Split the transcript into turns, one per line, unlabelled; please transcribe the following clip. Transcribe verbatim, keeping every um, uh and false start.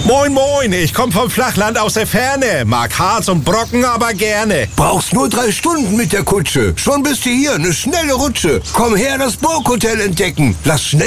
Moin, moin, ich komm vom Flachland aus der Ferne. Mag Harz und Brocken, aber gerne.
Brauchst nur drei Stunden mit der Kutsche. Schon bist du hier, eine schnelle Rutsche. Komm her, das Burghotel entdecken. Lass schnell